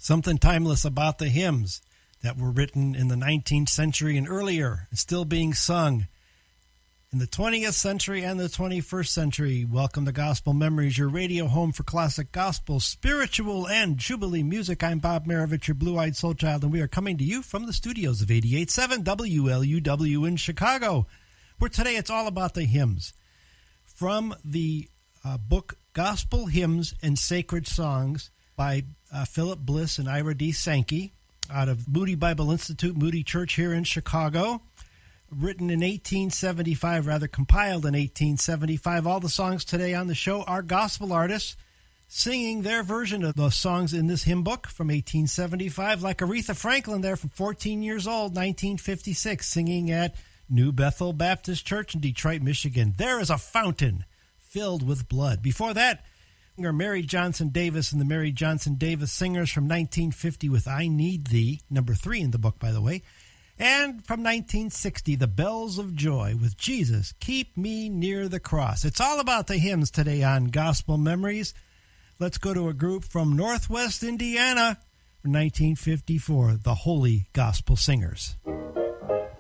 Something timeless about the hymns that were written in the 19th century and earlier, and still being sung in the 20th century and the 21st century. Welcome to Gospel Memories, your radio home for classic gospel, spiritual, and Jubilee music. I'm Bob Marovich, your blue-eyed soul child, and we are coming to you from the studios of 88.7 WLUW in Chicago, where today it's all about the hymns. From the book Gospel Hymns and Sacred Songs by Philip Bliss and Ira D. Sankey out of Moody Bible Institute, Moody Church here in Chicago. Written in 1875, rather compiled in 1875. All the songs today on the show are gospel artists singing their version of the songs in this hymn book from 1875, like Aretha Franklin there from 14 years old, 1956, singing at New Bethel Baptist Church in Detroit, Michigan. There is a fountain filled with blood. Before that, Mary Johnson Davis and the Mary Johnson Davis Singers from 1950 with I Need Thee, number 3 in the book, by the way. And from 1960, The Bells of Joy with Jesus, Keep Me Near the Cross. It's all about the hymns today on Gospel Memories. Let's go to a group from Northwest Indiana from 1954, the Holy Gospel Singers.